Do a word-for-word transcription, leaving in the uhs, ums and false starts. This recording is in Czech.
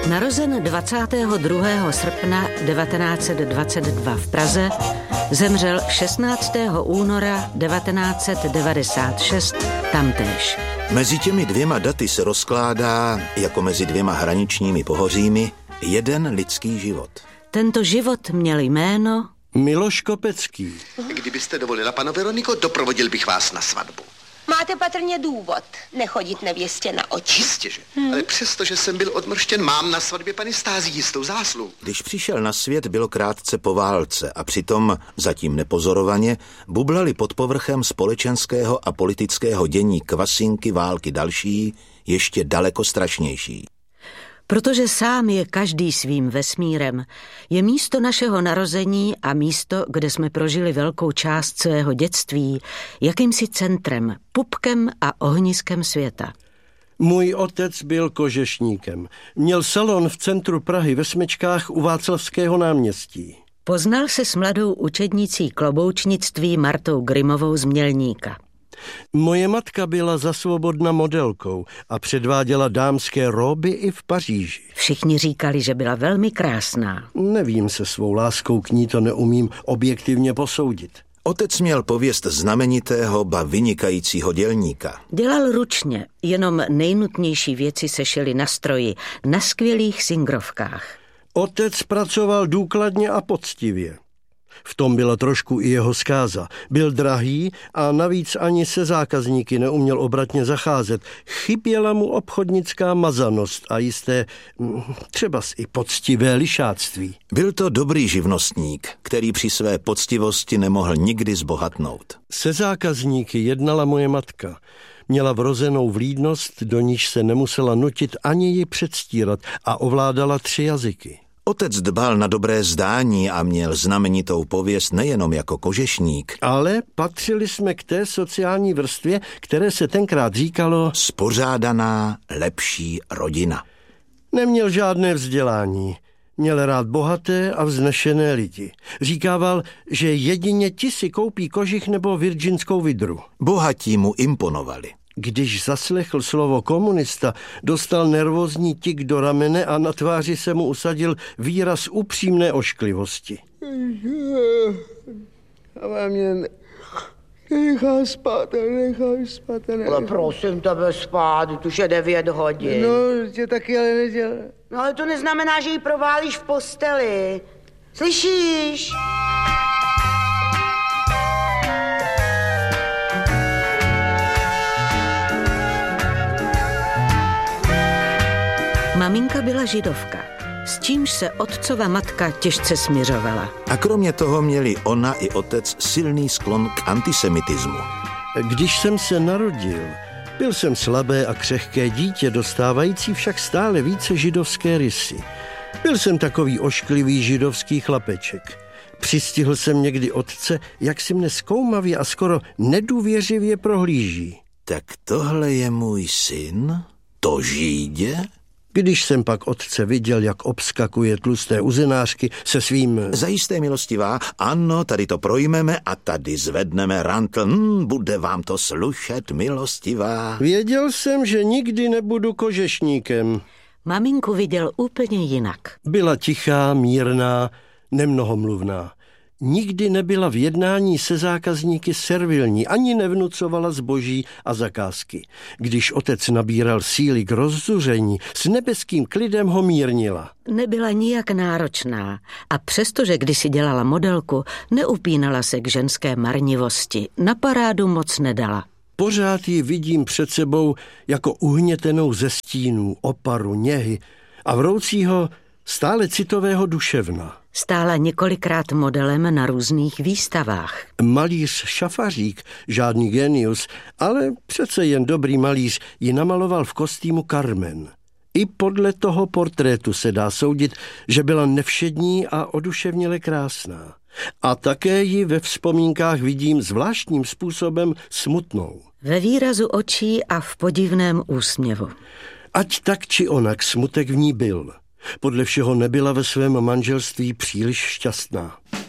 Narozen dvacátého druhého srpna devatenáct set dvacet dva v Praze, zemřel šestnáctého února devatenáct set devadesát šest tamtéž. Mezi těmi dvěma daty se rozkládá, jako mezi dvěma hraničními pohořími, jeden lidský život. Tento život měl jméno Miloš Kopecký. Kdybyste dovolila, pane Veroniko, doprovodil bych vás na svatbu. Máte patrně důvod nechodit nevěstě na oči. Jistěže, hmm. ale přesto, že jsem byl odmrštěn, mám na svatbě paní Stází jistou zásluhu. Když přišel na svět, bylo krátce po válce a přitom, zatím nepozorovaně, bublali pod povrchem společenského a politického dění kvasinky války další, ještě daleko strašnější. Protože sám je každý svým vesmírem, je místo našeho narození a místo, kde jsme prožili velkou část svého dětství, jakýmsi centrem, pupkem a ohniskem světa. Můj otec byl kožešníkem. Měl salon v centru Prahy ve Smečkách u Václavského náměstí. Poznal se s mladou učednicí kloboučnictví Martou Grimovou z Mělníka. Moje matka byla zasvobodna modelkou a předváděla dámské róby i v Paříži. Všichni říkali, že byla velmi krásná. Nevím, se svou láskou k ní to neumím objektivně posoudit. Otec měl pověst znamenitého, ba vynikajícího dělníka. Dělal ručně, jenom nejnutnější věci se šily na stroji, na skvělých singrovkách. Otec pracoval důkladně a poctivě. V tom byla trošku i jeho zkáza. Byl drahý a navíc ani se zákazníky neuměl obratně zacházet. Chyběla mu obchodnická mazanost a jisté, třeba i poctivé lišáctví. Byl to dobrý živnostník, který při své poctivosti nemohl nikdy zbohatnout. Se zákazníky jednala moje matka. Měla vrozenou vlídnost, do níž se nemusela nutit ani ji předstírat a ovládala tři jazyky. Otec dbal na dobré zdání a měl znamenitou pověst nejenom jako kožešník. Ale patřili jsme k té sociální vrstvě, které se tenkrát říkalo spořádaná, lepší rodina. Neměl žádné vzdělání. Měl rád bohaté a vznešené lidi. Říkával, že jedině ti si koupí kožich nebo virginskou vidru. Bohatí mu imponovali. Když zaslechl slovo komunista, dostal nervózní tik do ramene a na tváři se mu usadil výraz upřímné ošklivosti. Ale mě nechá spát, nechá spát. Ale prosím tebe spát, už je devět hodin. No, tě taky ale nedělá. No ale to neznamená, že ji proválíš v posteli. Slyšíš? Maminka byla židovka, s čímž se otcova matka těžce smiřovala. A kromě toho měli ona i otec silný sklon k antisemitismu. Když jsem se narodil, byl jsem slabé a křehké dítě, dostávající však stále více židovské rysy. Byl jsem takový ošklivý židovský chlapeček. Přistihl jsem někdy otce, jak si mne zkoumavě a skoro nedůvěřivě prohlíží. Tak tohle je můj syn? To Žídě? Když jsem pak otce viděl, jak obskakuje tlusté uzenářky se svým... Zajisté milostivá, ano, tady to projmeme a tady zvedneme rantl. Hmm, bude vám to slušet, milostivá. Věděl jsem, že nikdy nebudu kožešníkem. Maminku viděl úplně jinak. Byla tichá, mírná, nemnohomluvná. Nikdy nebyla v jednání se zákazníky servilní, ani nevnucovala zboží a zakázky. Když otec nabíral síly k rozzuření, s nebeským klidem ho mírnila. Nebyla nijak náročná a přestože kdysi dělala modelku, neupínala se k ženské marnivosti. Na parádu moc nedala. Pořád ji vidím před sebou jako uhnětenou ze stínů, oparu, něhy a vroucího, stále citového duševna. Stála několikrát modelem na různých výstavách. Malíř Šafařík, žádný genius, ale přece jen dobrý malíř, ji namaloval v kostýmu Carmen. I podle toho portrétu se dá soudit, že byla nevšední a oduševněle krásná. A také ji ve vzpomínkách vidím zvláštním způsobem smutnou. Ve výrazu očí a v podivném úsměvu. Ať tak či onak smutek v ní byl. Podle všeho nebyla ve svém manželství příliš šťastná.